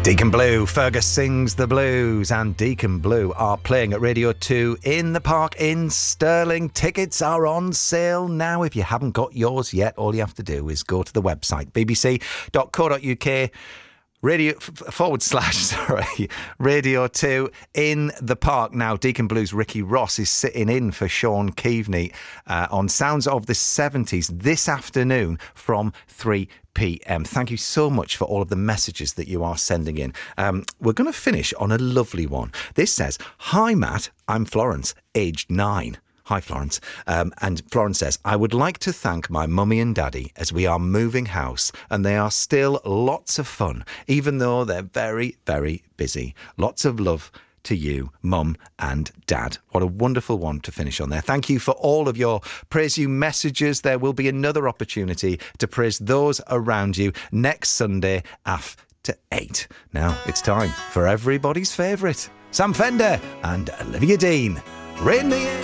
Deacon Blue, Fergus Sings the Blues, and Deacon Blue are playing at Radio 2 in the Park in Stirling. Tickets are on sale now. If you haven't got yours yet, all you have to do is go to the website, bbc.co.uk. Radio 2 in the Park. Now, Deacon Blues' Ricky Ross is sitting in for Sean Keaveney on Sounds of the 70s this afternoon from 3 p.m. Thank you so much for all of the messages that you are sending in. We're going to finish on a lovely one. This says, "Hi Matt, I'm Florence, aged 9. Hi, Florence. And Florence says, "I would like to thank my mummy and daddy as we are moving house and they are still lots of fun, even though they're very, very busy. Lots of love to you, mum and dad." What a wonderful one to finish on there. Thank you for all of your Praise You messages. There will be another opportunity to praise those around you next Sunday after 8. Now it's time for everybody's favourite, Sam Fender and Olivia Dean. Rain Me In.